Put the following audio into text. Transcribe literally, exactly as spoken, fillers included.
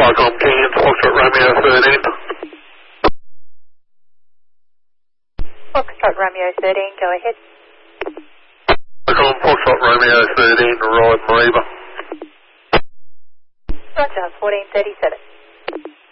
Flycom Cairns, Foxtrot Romeo thirteen. Foxtrot Romeo thirteen, go ahead. Flycom Foxtrot Romeo thirteen, ride Mariba. Roger, fourteen thirty-seven.